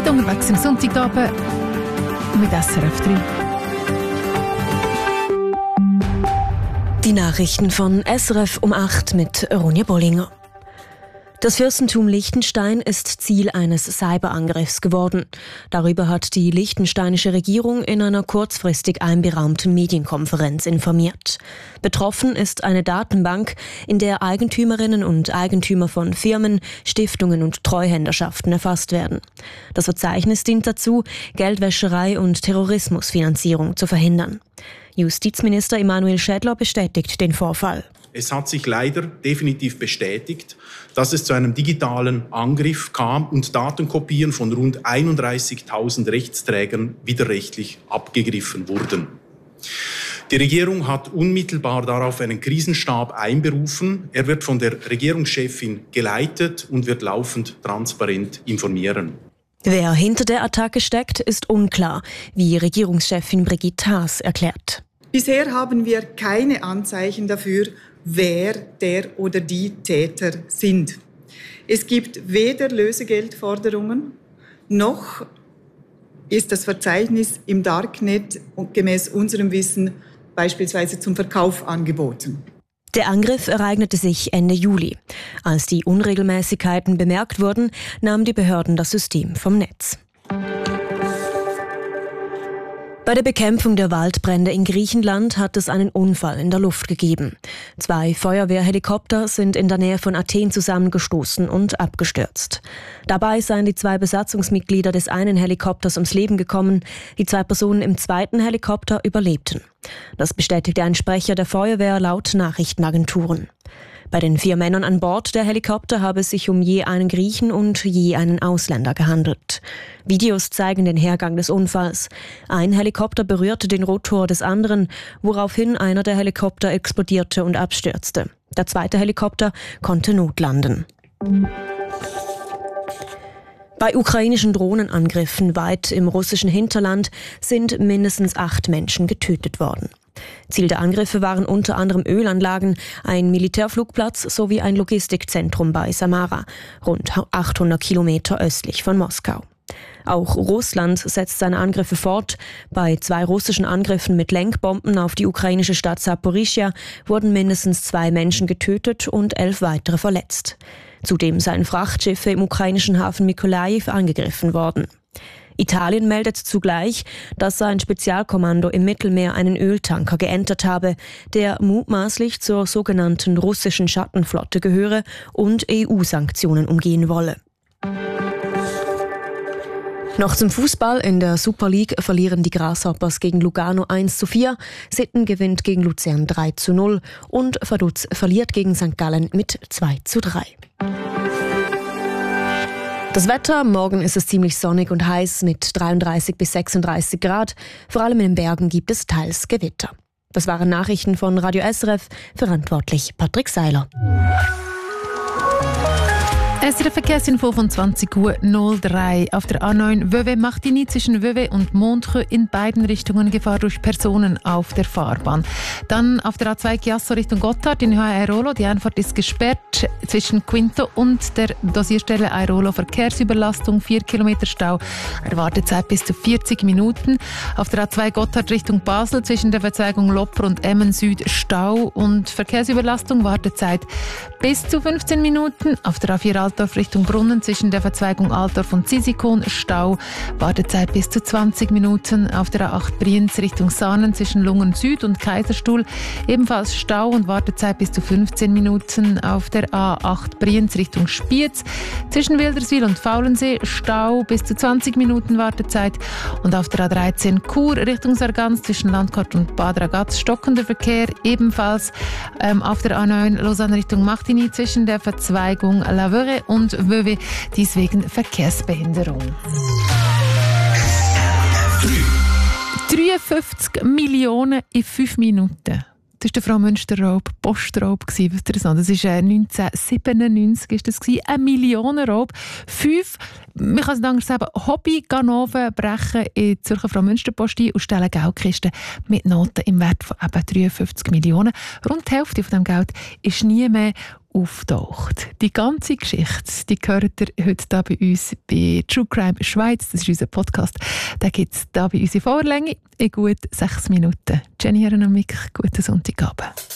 sind unterwegs am Sonntagabend mit SRF 3. Die Nachrichten von SRF um 8 mit Ronja Bollinger. Das Fürstentum Liechtenstein ist Ziel eines Cyberangriffs geworden. Darüber hat die liechtensteinische Regierung in einer kurzfristig einberaumten Medienkonferenz informiert. Betroffen ist eine Datenbank, in der Eigentümerinnen und Eigentümer von Firmen, Stiftungen und Treuhänderschaften erfasst werden. Das Verzeichnis dient dazu, Geldwäscherei und Terrorismusfinanzierung zu verhindern. Justizminister Emanuel Schädler bestätigt den Vorfall. Es hat sich leider definitiv bestätigt, dass es zu einem digitalen Angriff kam und Datenkopien von rund 31.000 Rechtsträgern widerrechtlich abgegriffen wurden. Die Regierung hat unmittelbar darauf einen Krisenstab einberufen. Er wird von der Regierungschefin geleitet und wird laufend transparent informieren. Wer hinter der Attacke steckt, ist unklar, wie Regierungschefin Brigitte Haas erklärt. Bisher haben wir keine Anzeichen dafür, wer der oder die Täter sind. Es gibt weder Lösegeldforderungen, noch ist das Verzeichnis im Darknet gemäß unserem Wissen beispielsweise zum Verkauf angeboten. Der Angriff ereignete sich Ende Juli. Als die Unregelmäßigkeiten bemerkt wurden, nahmen die Behörden das System vom Netz. Bei der Bekämpfung der Waldbrände in Griechenland hat es einen Unfall in der Luft gegeben. 2 Feuerwehrhelikopter sind in der Nähe von Athen zusammengestoßen und abgestürzt. Dabei seien die 2 Besatzungsmitglieder des einen Helikopters ums Leben gekommen. Die 2 Personen im zweiten Helikopter überlebten. Das bestätigte ein Sprecher der Feuerwehr laut Nachrichtenagenturen. Bei den 4 Männern an Bord der Helikopter habe es sich um je einen Griechen und je einen Ausländer gehandelt. Videos zeigen den Hergang des Unfalls. Ein Helikopter berührte den Rotor des anderen, woraufhin einer der Helikopter explodierte und abstürzte. Der zweite Helikopter konnte notlanden. Bei ukrainischen Drohnenangriffen weit im russischen Hinterland sind mindestens 8 Menschen getötet worden. Ziel der Angriffe waren unter anderem Ölanlagen, ein Militärflugplatz sowie ein Logistikzentrum bei Samara, rund 800 Kilometer östlich von Moskau. Auch Russland setzt seine Angriffe fort. Bei 2 russischen Angriffen mit Lenkbomben auf die ukrainische Stadt Saporischschja wurden mindestens 2 Menschen getötet und 11 weitere verletzt. Zudem seien Frachtschiffe im ukrainischen Hafen Mykolajiw angegriffen worden. Italien meldet zugleich, dass ein Spezialkommando im Mittelmeer einen Öltanker geentert habe, der mutmaßlich zur sogenannten russischen Schattenflotte gehöre und EU-Sanktionen umgehen wolle. Noch zum Fußball. In der Super League verlieren die Grasshoppers gegen Lugano 1:4, Sitten gewinnt gegen Luzern 3:0 und Vaduz verliert gegen St. Gallen mit 2:3. Das Wetter, morgen ist es ziemlich sonnig und heiß mit 33 bis 36 Grad. Vor allem in den Bergen gibt es teils Gewitter. Das waren Nachrichten von Radio SRF, verantwortlich Patrick Seiler. SRF Verkehrsinfo von 20:03 Uhr. Auf der A9 Vevey-Martigny zwischen Vevey und Montreux in beiden Richtungen Gefahr durch Personen auf der Fahrbahn. Dann auf der A2 Chiasso Richtung Gotthard in Höhe Airolo. Die Einfahrt ist gesperrt zwischen Quinto und der Dosierstelle Airolo. Verkehrsüberlastung, 4 Kilometer Stau. Wartezeit bis zu 40 Minuten. Auf der A2 Gotthard Richtung Basel zwischen der Verzweigung Lopper und Emmen Süd Stau und Verkehrsüberlastung. Wartezeit bis zu 15 Minuten. Auf der A4 Altdorf Richtung Brunnen zwischen der Verzweigung Altdorf und Zisikon Stau. Wartezeit bis zu 20 Minuten. Auf der A8 Brienz Richtung Saanen zwischen Lungen Süd und Kaiserstuhl ebenfalls Stau und Wartezeit bis zu 15 Minuten. Auf der A8 Brienz Richtung Spiez zwischen Wilderswil und Faulensee Stau bis zu 20 Minuten Wartezeit. Und auf der A13 Chur Richtung Sargans zwischen Landquart und Bad Ragaz stockender Verkehr ebenfalls. Auf der A9 Lausanne Richtung Martigny zwischen der Verzweigung La Verre und Vevey, dies wegen Verkehrsbehinderung. 53 Millionen in 5 Minuten. Das war der Frau Münster-Raub, Postraub. Das war 1997 ist das gewesen. 1 Millionenraub. 5, man kann es anders sagen, Hobby-Ganoven brechen in die Zürcher Frau Münster-Post ein und stellen Geldkisten mit Noten im Wert von eben 53 Millionen. Rund die Hälfte von diesem Geld ist nie mehr auftaucht. Die ganze Geschichte, die hört ihr heute hier bei uns bei True Crime Schweiz. Das ist unser Podcast. Den gibt es hier bei uns in Vorlänge in gut 6 Minuten. Jenny Herren am Mic, guten Sonntagabend.